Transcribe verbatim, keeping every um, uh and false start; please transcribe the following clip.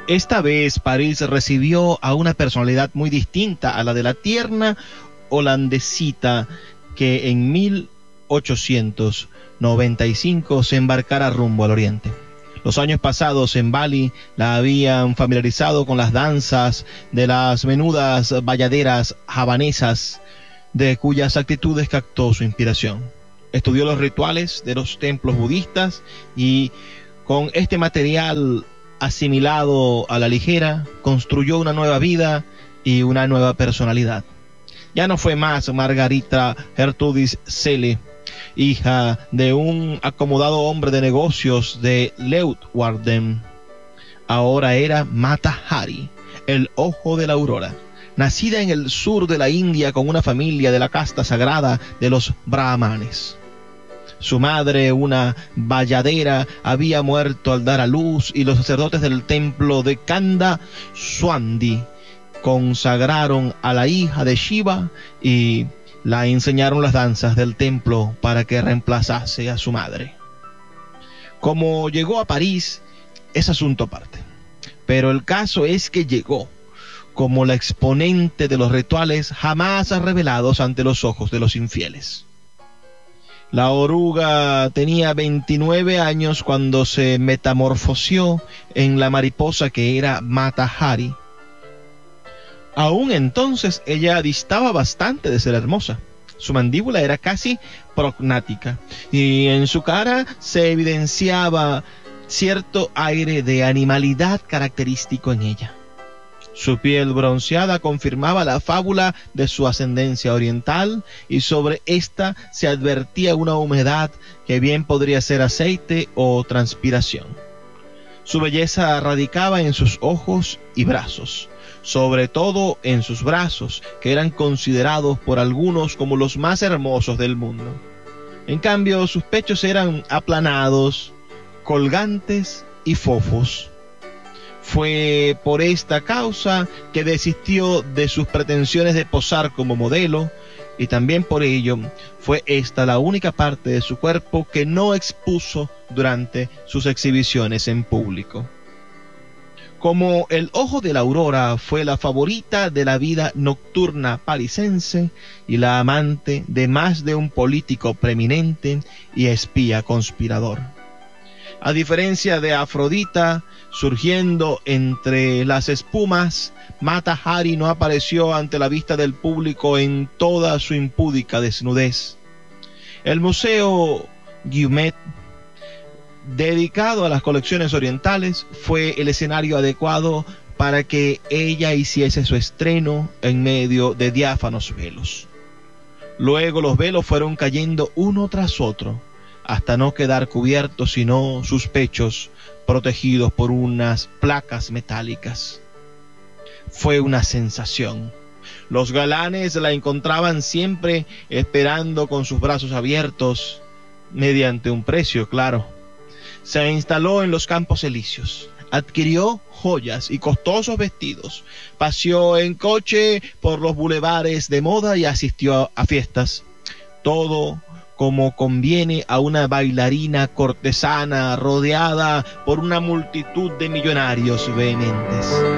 Esta vez París recibió a una personalidad muy distinta a la de la tierna holandesita que en mil ochocientos noventa y cinco se embarcara rumbo al oriente. Los años pasados en Bali la habían familiarizado con las danzas de las menudas bayaderas javanesas, de cuyas actitudes captó su inspiración. Estudió los rituales de los templos budistas y con este material asimilado a la ligera, construyó una nueva vida y una nueva personalidad. Ya no fue más Margarita Gertrudis Selle, hija de un acomodado hombre de negocios de Leeuwarden. Ahora era Mata Hari, el ojo de la aurora, nacida en el sur de la India con una familia de la casta sagrada de los brahmanes. Su madre, una bayadera, había muerto al dar a luz y los sacerdotes del templo de Kanda Swandi consagraron a la hija de Shiva y la enseñaron las danzas del templo para que reemplazase a su madre. Como llegó a París es asunto aparte, pero el caso es que llegó como la exponente de los rituales jamás revelados ante los ojos de los infieles. La oruga tenía veintinueve años cuando se metamorfoseó en la mariposa que era Mata Hari. Aún entonces ella distaba bastante de ser hermosa. Su mandíbula era casi prognática y en su cara se evidenciaba cierto aire de animalidad característico en ella. Su piel bronceada confirmaba la fábula de su ascendencia oriental y sobre esta se advertía una humedad que bien podría ser aceite o transpiración. Su belleza radicaba en sus ojos y brazos, sobre todo en sus brazos, que eran considerados por algunos como los más hermosos del mundo. En cambio, sus pechos eran aplanados, colgantes y fofos. Fue por esta causa que desistió de sus pretensiones de posar como modelo, y también por ello fue esta la única parte de su cuerpo que no expuso durante sus exhibiciones en público. Como el ojo de la aurora fue la favorita de la vida nocturna parisense y la amante de más de un político preeminente y espía conspirador. A diferencia de Afrodita, surgiendo entre las espumas, Mata Hari no apareció ante la vista del público en toda su impúdica desnudez. El Museo Guimet, dedicado a las colecciones orientales, fue el escenario adecuado para que ella hiciese su estreno en medio de diáfanos velos. Luego los velos fueron cayendo uno tras otro, hasta no quedar cubiertos sino sus pechos, protegidos por unas placas metálicas. Fue una sensación. Los galanes la encontraban siempre esperando con sus brazos abiertos, mediante un precio, claro. Se instaló en los Campos Elíseos, adquirió joyas y costosos vestidos, paseó en coche por los bulevares de moda y asistió a fiestas. Todo como conviene a una bailarina cortesana rodeada por una multitud de millonarios vehementes.